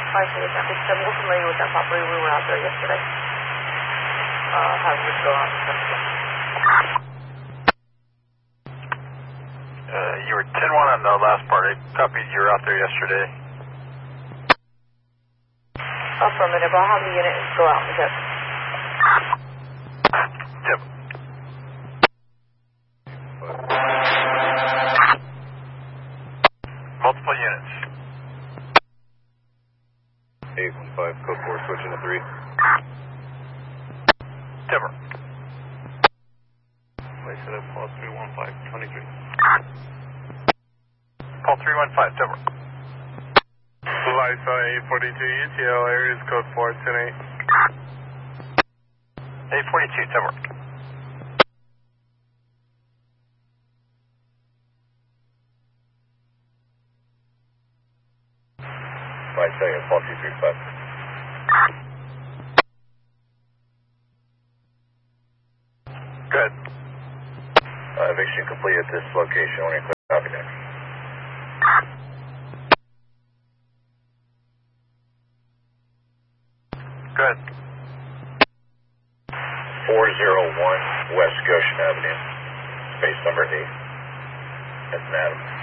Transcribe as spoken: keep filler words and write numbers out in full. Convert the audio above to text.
five eight, I'm more familiar with that property. We were out there yesterday. Uh, how did it go out? Uh, you were ten one on the last part. I copied you were out there yesterday. Affirmative. I'll have the unit go out and check. Yep. Multiple units. eight one five, code four, switching to three. Timber. Place it at Paul three one five, twenty-three. Paul three one five, Timber. Lisa eight forty-two, U T L, areas code four ten eight. eight forty-two, Timber. Five second, Paul two three five. Good. Uh, eviction complete at this location. When you click copy next. Good. four oh one West Goshen Avenue, space number eight. That's an Adam.